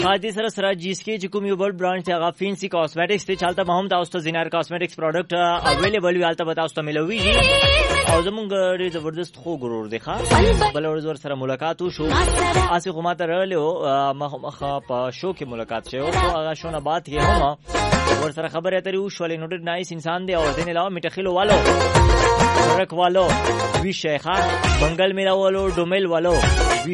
دې سره سره جیسکي چې کوم یو بل برانډ ته هغه فینسي کاسمیټکس ته چالتہ به هم تاسو ته زینار کاسمیټکس پروډکټ اویلیبل وي، حالت به تاسو ته ملوي او زمونږ ډېر زبردست خو ګرور دی ښا. بل ورځ سره ملاقات وشو، اسی خو ماته راغلو مخ په شو کې ملاقات شو، هغه شو نه بعد یې هم ور سره خبرې اترې وشولې. نو ډېر نایس انسان دی او دین علاوه میټخیلو والو ورک والو وی شیخا بنگل میرا والو ډومل والو